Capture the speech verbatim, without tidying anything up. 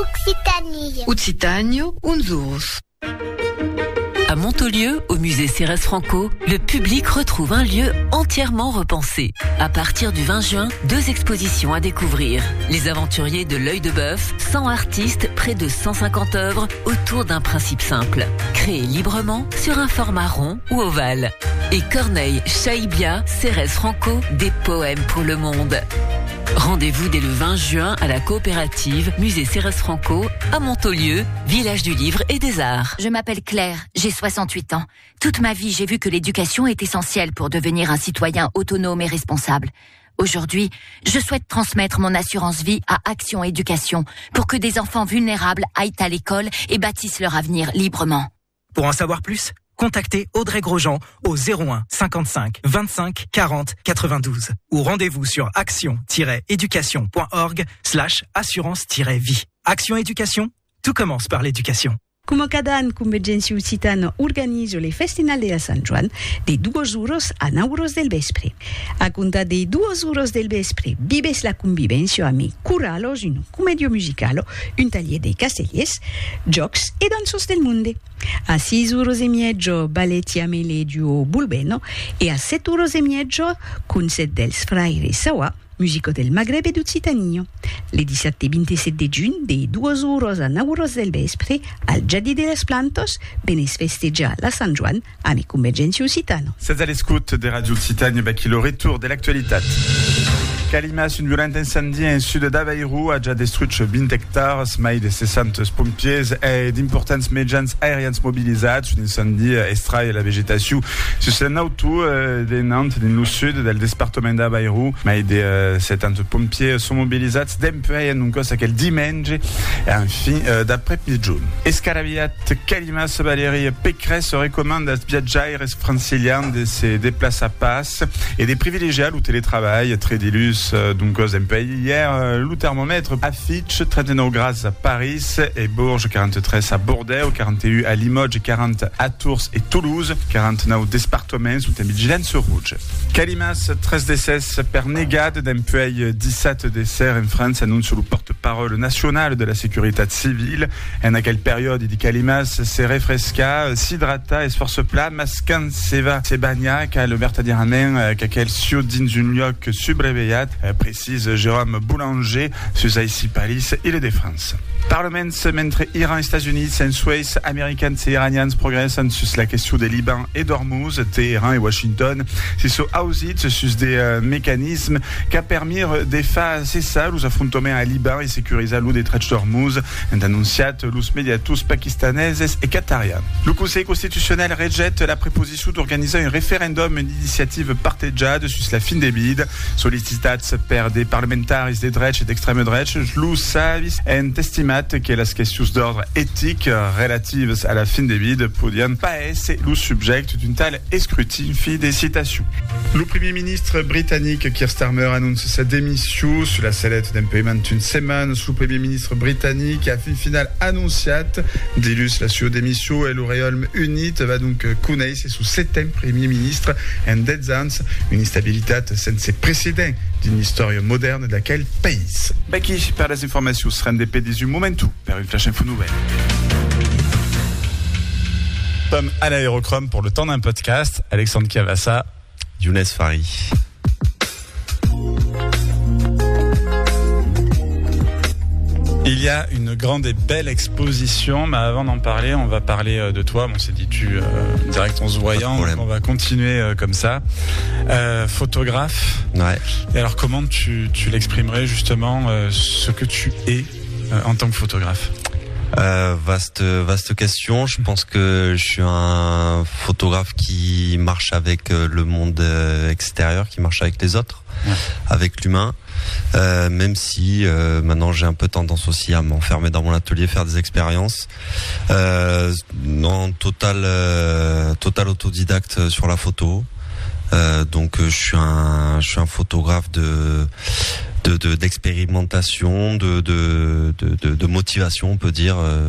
Occitanie. Occitânio, unzurus. À Montaulieu, au musée Cérès Franco, le public retrouve un lieu entièrement repensé. À partir du vingt juin, deux expositions à découvrir. Les aventuriers de l'œil de bœuf, cent artistes, près de cent cinquante œuvres autour d'un principe simple. Créées librement sur un format rond ou ovale. Et Corneille Chaïbia, Cérès Franco, des poèmes pour le monde. Rendez-vous dès le vingt juin à la coopérative Musée Cérès Franco à Montaulieu, village du livre et des arts. Je m'appelle Claire, j'ai soixante-huit ans. Toute ma vie, j'ai vu que l'éducation est essentielle pour devenir un citoyen autonome et responsable. Aujourd'hui, je souhaite transmettre mon assurance vie à Action Éducation pour que des enfants vulnérables aillent à l'école et bâtissent leur avenir librement. Pour en savoir plus, contactez Audrey Grosjean au zéro un cinquante-cinq vingt-cinq quarante quatre-vingt-douze ou rendez-vous sur action-éducation.org slash assurance-vie. Action Éducation, tout commence par l'éducation. Come cada an, Convergència Occitana organiza le Festinal de Sant Joan de dues hores a nou hores del vespre. A comptar de dues hores del vespre, vives la convivència amb corralos, un comedio musicalo, un taller de castellers, jocs e dansos del monde. A sis hores e mezzo, balletti a Meledio Bulbeno e a set hores e mezzo, concert dels Fraires Sauà, musico del Maghreb e d'Occitania. Le dissabte ventisette de juny, de dues hores a nou hores del vespre, al Jardí de les Plantes, ben es festeja la Sant Joan amb Convergència Occitana. C'est à l'écoute des radios Occitanie, bah, qui le retour de l'actualité. Calimas, un violent incendie en sud d'Aveiro ha già distrutto venti hectares, mai de sessanta pompiers e d'importants mitjans aerians mobilitzats. Un incendi estrai la vegetació sus el nautu de Nantes, dins el sud del departament d'Aveiro. Mai de uh, setanta pompiers són mobilitzats d'empoi en un cos aquel diumenge en fin uh, d'après-midi. Escarabiat Calimas, Valérie Pécresse recommande als viatjaires francilians de se déplacer à pas et de privilégier le télétravail très dilus. Donc, cause d'un pays. Hier, le thermomètre affiche trente-neuf grades à Paris et Bourges, quarante-trois à Bordeaux, quarante et un à Limoges, quarante à Tours et Toulouse, quarante-neuf départements sous une vigilance rouge. Calimas, treize décès per negade d'un pays, dix-sept décès en France, annonce le porte-parole national de la sécurité civile. En aquelle période, il dit Calimas se refresca, s'hydrata et se force plat, mascan se va, se bagna, cal vertadierament, qu'aquel sio dins un lloc subreveillat, précise Jérôme Boulanger, sus ici Paris et le de France. Parlement mentre Iran et États-Unis, sensueis américains et iranians progressent sur la question des Liban et d'Ormuz, Téhéran et Washington, si so ausit sus des euh, mécanismes qui permis de faire cessar los affrontaments à Liban et sécuriser l'eau des trets d'Ormuz, en annonciat los mediatus pakistanaises et qatariens. Le Conseil constitutionnel rejette la proposition d'organiser un référendum, une initiative partejada sur la fin des bides, sollicitats per des parlementaires de drets et d'extrême droite, lo savis en testimat que les questions d'ordre éthique relatives à la fin des bides podien pas être le sujet d'une telle escrutin. Fin des citations. Le Premier ministre britannique Keir Starmer annonce sa démission sur la sellette d'un paiement d'une semaine. Le Premier ministre britannique a fin final annonciat d'illus la sua démission et le Royaume Uni va donc connaître sous septième Premier ministre en dez ans une instabilité sans précédent d'une histoire moderne de quel pays. Baki, per les informations, se rende du momentu, per une flash info nouvelle. Tom à l'aérochrome pour le temps d'un podcast. Alexandre Cavassa, Younes Fari. Il y a une grande et belle exposition, mais avant d'en parler, on va parler de toi. On s'est dit, tu, euh, direct en se voyant, on va continuer euh, comme ça. Euh, photographe. Ouais. Et alors, comment tu, tu l'exprimerais justement, euh, ce que tu es euh, en tant que photographe? Euh, vaste, vaste question. Je pense que je suis un photographe qui marche avec le monde extérieur, qui marche avec les autres, ouais. Avec l'humain. Euh, même si euh, maintenant j'ai un peu tendance aussi à m'enfermer dans mon atelier, faire des expériences. Euh, en total, euh, total autodidacte sur la photo. Euh, donc je suis un, je suis un photographe de de, de d'expérimentation, de, de de de motivation, on peut dire.